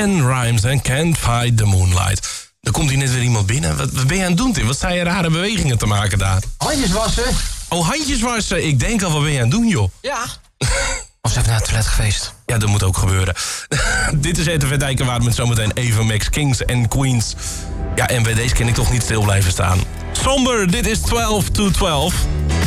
LeAnn Rimes en Can't Fight the Moonlight. Er komt hier net weer iemand binnen. Wat ben je aan het doen, Tim? Wat sta je rare bewegingen te maken daar? Handjes wassen. Oh, handjes wassen. Ik denk al, wat ben je aan het doen, joh? Ja. Of ze even naar het toilet geweest. Ja, dat moet ook gebeuren. Dit is RTV Dijkenwaard met zometeen Eva Max, Kings en Queens. Ja, en bij deze kan ik toch niet stil blijven staan. Somber, dit is 12 to 12.